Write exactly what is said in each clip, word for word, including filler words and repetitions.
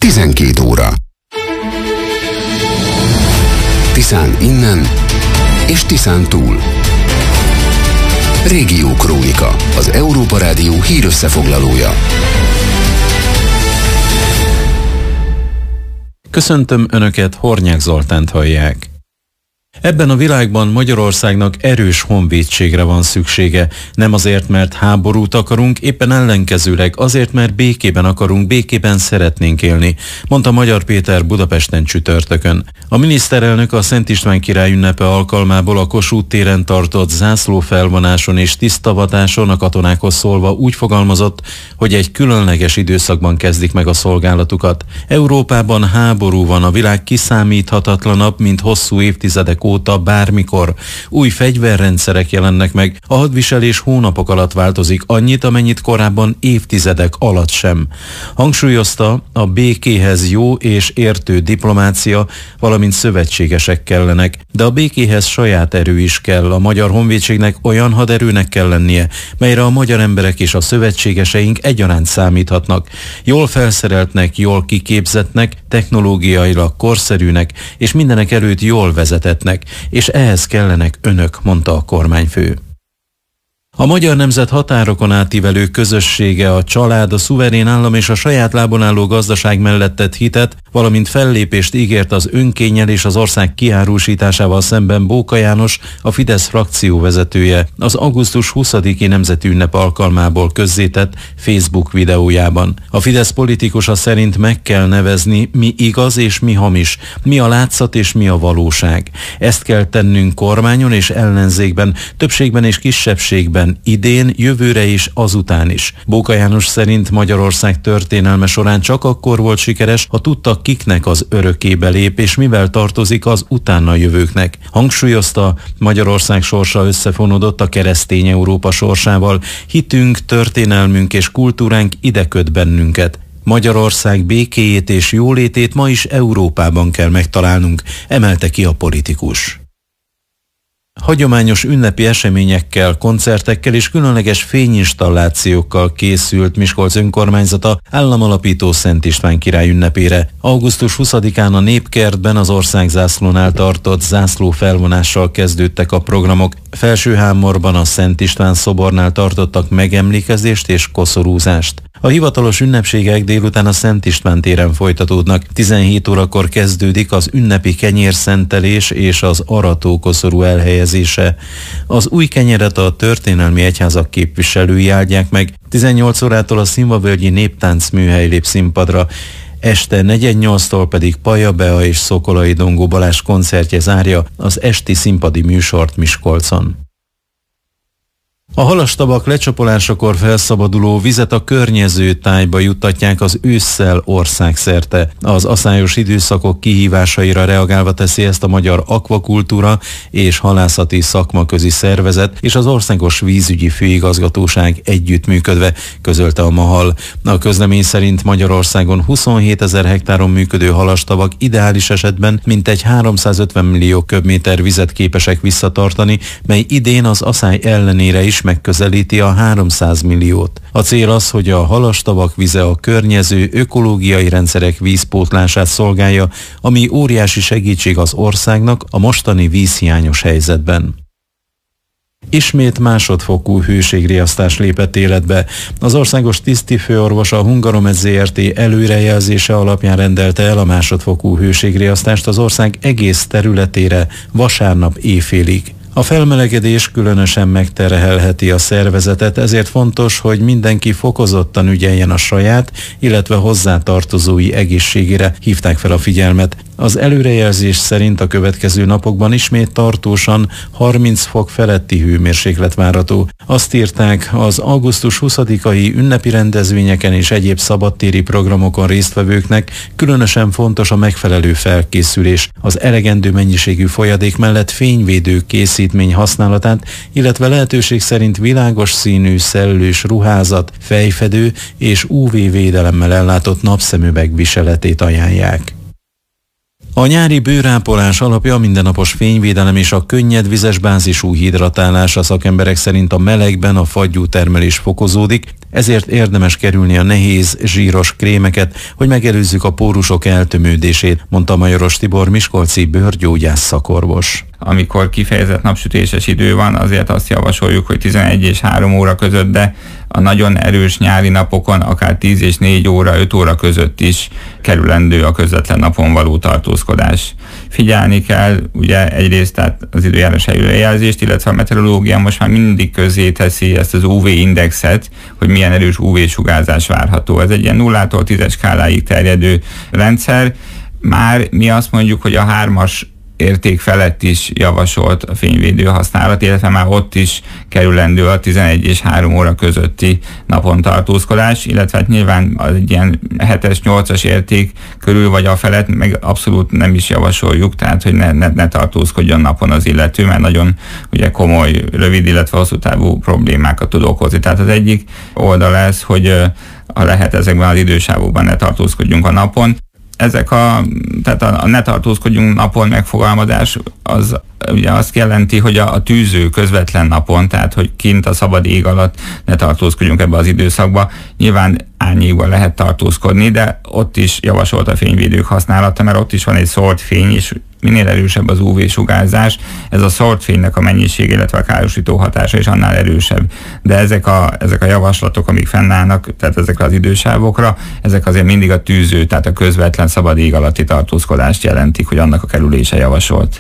tizenkét óra. Tiszán innen és Tiszán túl. Régió Krónika, az Európa Rádió hírösszefoglalója. Köszöntöm Önöket, Hornyák Zoltánt hallják. Ebben a világban Magyarországnak erős honvédségre van szüksége. Nem azért, mert háborút akarunk, éppen ellenkezőleg azért, mert békében akarunk, békében szeretnénk élni, mondta Magyar Péter Budapesten csütörtökön. A miniszterelnök a Szent István király ünnepe alkalmából a Kossuth téren tartott zászlófelvonáson és tisztavatáson a katonákhoz szólva úgy fogalmazott, hogy egy különleges időszakban kezdik meg a szolgálatukat. Európában háború van, a világ kiszámíthatatlanabb, mint hosszú évtizedek óta bármikor. Új fegyverrendszerek jelennek meg, a hadviselés hónapok alatt változik annyit, amennyit korábban évtizedek alatt sem. Hangsúlyozta, a békéhez jó és értő diplomácia, valamint szövetségesek kellenek, de a békéhez saját erő is kell. A magyar honvédségnek olyan haderőnek kell lennie, melyre a magyar emberek és a szövetségeseink egyaránt számíthatnak. Jól felszereltnek, jól kiképzettnek, technológiailag korszerűnek, és mindenek előtt jól vezetetnek, és ehhez kellenek önök, mondta a kormányfő. A magyar nemzet határokon átívelő közössége, a család, a szuverén állam és a saját lábon álló gazdaság mellett tett hitet, valamint fellépést ígért az önkénnyel és az ország kiárusításával szemben Bóka János, a Fidesz frakció vezetője, az augusztus huszadiki nemzeti ünnep alkalmából közzétett Facebook videójában. A Fidesz politikusa szerint meg kell nevezni, mi igaz és mi hamis, mi a látszat és mi a valóság. Ezt kell tennünk kormányon és ellenzékben, többségben és kisebbségben, idén, jövőre is, azután is. Bóka János szerint Magyarország történelme során csak akkor volt sikeres, ha tudtak, kiknek az örökébe lép, és mivel tartozik az utána jövőknek. Hangsúlyozta, Magyarország sorsa összefonódott a keresztény Európa sorsával, hitünk, történelmünk és kultúránk ide köt bennünket. Magyarország békéjét és jólétét ma is Európában kell megtalálnunk, emelte ki a politikus. Hagyományos ünnepi eseményekkel, koncertekkel és különleges fényinstallációkkal készült Miskolc önkormányzata államalapító Szent István király ünnepére. augusztus huszadikán a Népkertben az országzászlónál tartott zászlófelvonással kezdődtek a programok. Felsőhámorban a Szent István szobornál tartottak megemlékezést és koszorúzást. A hivatalos ünnepségek délután a Szent István téren folytatódnak. tizenhét órakor kezdődik az ünnepi kenyérszentelés és az aratókoszorú elhelyezése. Az új kenyeret a történelmi egyházak képviselői áldják meg. tizennyolc órától a Szilvavölgyi Néptánc műhely lép színpadra. Este negyven nyolctól pedig Paja Bea és Szokolai Dongó Balázs koncertje zárja az esti színpadi műsort Miskolcon. A halastabak lecsapolásakor felszabaduló vizet a környező tájba juttatják az ősszel országszerte. Az aszályos időszakok kihívásaira reagálva teszi ezt a Magyar Akvakultúra és Halászati Szakmaközi Szervezet és az Országos Vízügyi Főigazgatóság együttműködve, közölte a MAHAL. A közlemény szerint Magyarországon huszonhétezer hektáron működő halastabak ideális esetben mintegy háromszázötven millió köbméter vizet képesek visszatartani, mely idén az aszály ellenére is megközelíti a háromszáz milliót. A cél az, hogy a halastavak vize a környező ökológiai rendszerek vízpótlását szolgálja, ami óriási segítség az országnak a mostani vízhiányos helyzetben. Ismét másodfokú hőségriasztás lépett életbe. Az országos tisztifőorvos a Hungaromed zé er té előrejelzése alapján rendelte el a másodfokú hőségriasztást az ország egész területére vasárnap éjfélig. A felmelegedés különösen megterhelheti a szervezetet, ezért fontos, hogy mindenki fokozottan ügyeljen a saját, illetve hozzátartozói egészségére, hívták fel a figyelmet. Az előrejelzés szerint a következő napokban ismét tartósan harminc fok feletti hőmérséklet várható. Azt írták, az augusztus huszadikai ünnepi rendezvényeken és egyéb szabadtéri programokon résztvevőknek különösen fontos a megfelelő felkészülés, az elegendő mennyiségű folyadék mellett fényvédő készítmény használatát, illetve lehetőség szerint világos színű szellős ruházat, fejfedő és ú vé védelemmel ellátott napszemüveg viseletét ajánlják. A nyári bőrápolás alapja a mindennapos fényvédelem és a könnyed vizes bázisú hidratálás. A szakemberek szerint a melegben a fagyú termelés fokozódik, ezért érdemes kerülni a nehéz, zsíros krémeket, hogy megelőzzük a pórusok eltömődését, mondta Majoros Tibor miskolci bőrgyógyász szakorvos. Amikor kifejezett napsütéses idő van, azért azt javasoljuk, hogy tizenegy és három óra között, de a nagyon erős nyári napokon akár tíz és négy óra, öt óra között is kerülendő a közvetlen napon való tartózkodás. Figyelni kell ugye egyrészt tehát az időjárás előrejelzést, illetve a meteorológia most már mindig közzé teszi ezt az ú vé indexet, hogy milyen erős ú vé-sugárzás várható. Ez egy ilyen nullától tízes skáláig terjedő rendszer. Már mi azt mondjuk, hogy a hármas érték felett is javasolt a fényvédő használat, illetve már ott is kerülendő a tizenegy és három óra közötti napon tartózkodás, illetve hát nyilván az egy ilyen hetes, nyolcas érték körül vagy a felett meg abszolút nem is javasoljuk, tehát hogy ne, ne, ne tartózkodjon napon az illető, mert nagyon ugye komoly, rövid, illetve hosszú távú problémákat tud okozni. Tehát az egyik oldal ez, hogy ha lehet ezekben az idősávokban ne tartózkodjunk a napon. Ezek a, tehát a, a ne tartózkodjunk napon megfogalmazás, az ugye azt jelenti, hogy a, a tűző közvetlen napon, tehát hogy kint a szabad ég alatt ne tartózkodjunk ebbe az időszakba. Nyilván árnyékban lehet tartózkodni, de ott is javasolt a fényvédők használata, mert ott is van egy szórt fény, és minél erősebb az ú vé-sugárzás, ez a szórt fénynek a mennyiség, illetve a károsító hatása is annál erősebb. De ezek a, ezek a javaslatok, amik fennállnak, tehát ezekre az idősávokra, ezek azért mindig a tűző, tehát a közvetlen szabad ég alatti tartózkodást jelentik, hogy annak a kerülése javasolt.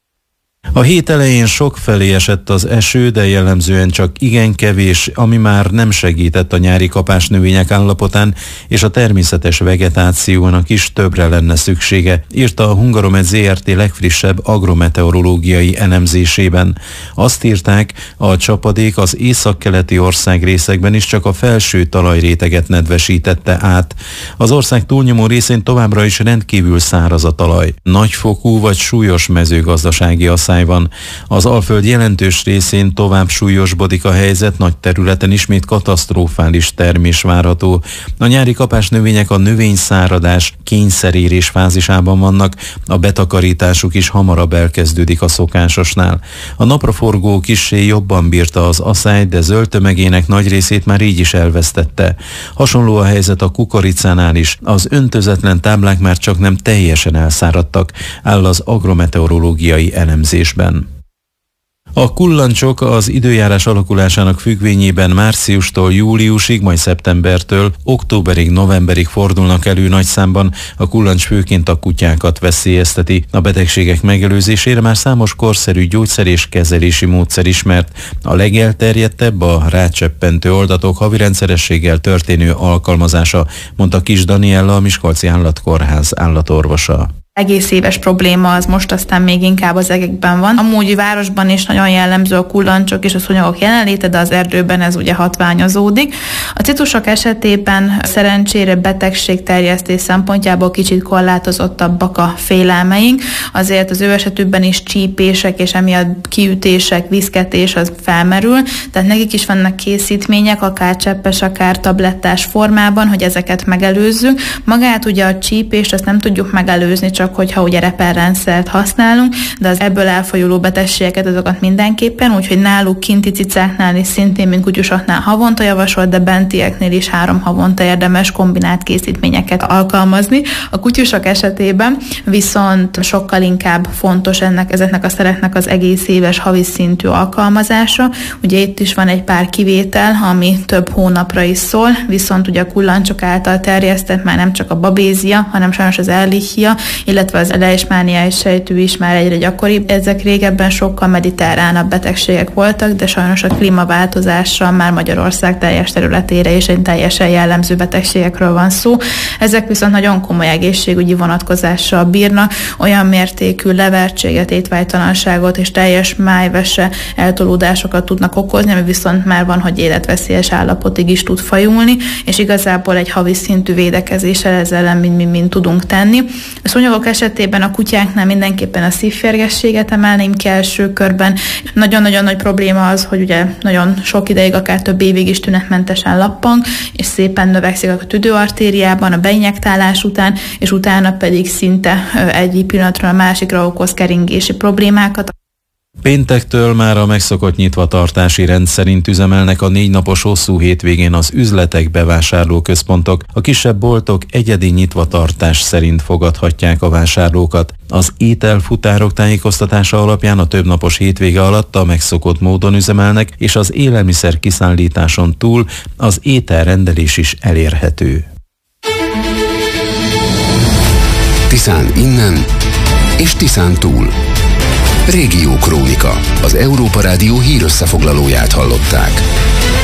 A hét elején sokfelé esett az eső, de jellemzően csak igen kevés, ami már nem segített a nyári kapásnövények állapotán, és a természetes vegetációnak is többre lenne szüksége, írta a Hungaromet zé er té legfrissebb agrometeorológiai elemzésében. Azt írták, a csapadék az északkeleti országrészekben is csak a felső talajréteget nedvesítette át. Az ország túlnyomó részén továbbra is rendkívül száraz a talaj. Nagyfokú vagy súlyos mezőgazdasági asszály van. Az Alföld jelentős részén tovább súlyosbodik a helyzet, nagy területen ismét katasztrofális termés várható. A nyári kapásnövények a növényszáradás, kényszerérés fázisában vannak, a betakarításuk is hamarabb elkezdődik a szokásosnál. A napraforgó kissé jobban bírta az asszály, de zöld tömegének nagy részét már így is elvesztette. Hasonló a helyzet a kukoricánál is. Az öntözetlen táblák már csak nem teljesen elszáradtak, áll az agrometeorológiai elemzés. A kullancsok az időjárás alakulásának függvényében márciustól júliusig, majd szeptembertől októberig, novemberig fordulnak elő nagy számban. A kullancs főként a kutyákat veszélyezteti. A betegségek megelőzésére már számos korszerű gyógyszer és kezelési módszer ismert. A legelterjedtebb a rácseppentő oldatok havi rendszerességgel történő alkalmazása, mondta Kis Daniella, a Miskolci Állatkórház állatorvosa. Egész éves probléma az most aztán még inkább az egekben van. Amúgy városban is nagyon jellemző a kullancsok és a szúnyogok jelenléte, de az erdőben ez ugye hatványozódik. A citrusok esetében szerencsére betegségterjesztés szempontjából kicsit korlátozottabbak a félelmeink, azért az ő esetükben is csípések és emiatt kiütések, viszketés az felmerül, tehát nekik is vannak készítmények, akár cseppes, akár tablettás formában, hogy ezeket megelőzzük. Magát ugye a csípést azt nem tudjuk megelőzni, csak hogyha ugye repellrendszert használunk, de az ebből elfajuló betegségeket azokat mindenképpen, úgyhogy náluk kinti cicáknál is szintén, mint kutyusoknál havonta javasolt, de bentieknél is három havonta érdemes kombinált készítményeket alkalmazni. A kutyusok esetében viszont sokkal inkább fontos ennek, ezeknek a szereknek az egész éves havi szintű alkalmazása. Ugye itt is van egy pár kivétel, ami több hónapra is szól, viszont ugye a kullancsok által terjesztett már nem csak a babézia, hanem sajnos az ehrlichia, illetve az leishmániás sejtű is már egyre gyakoribb. Ezek régebben sokkal mediterránabb betegségek voltak, de sajnos a klímaváltozással már Magyarország teljes területére is egy teljesen jellemző betegségekről van szó. Ezek viszont nagyon komoly egészségügyi vonatkozással bírnak, olyan mértékű levertséget, étvágytalanságot és teljes májvese eltolódásokat tudnak okozni, ami viszont már van, hogy életveszélyes állapotig is tud fajulni, és igazából egy havi szintű védekezéssel ezzel mind-mind tudunk tenni. A szúnyogok Kutyusok esetében a kutyáknál mindenképpen a szívférgességet emelném ki első körben. Nagyon-nagyon nagy probléma az, hogy ugye nagyon sok ideig, akár több évig is tünetmentesen lappang, és szépen növekszik a tüdőartériában a beinjektálás után, és utána pedig szinte egyik pillanatról a másikra okoz keringési problémákat. Péntektől már a megszokott nyitvatartási rend szerint üzemelnek a négy napos hosszú hétvégén az üzletek, bevásárlóközpontok. A kisebb boltok egyedi nyitvatartás szerint fogadhatják a vásárlókat. Az ételfutárok tájékoztatása alapján a többnapos hétvége alatt a megszokott módon üzemelnek, és az élelmiszer kiszállításon túl az ételrendelés is elérhető. Tiszán innen és Tiszán túl. Régió Krónika. Az Európa Rádió hírösszefoglalóját hallották.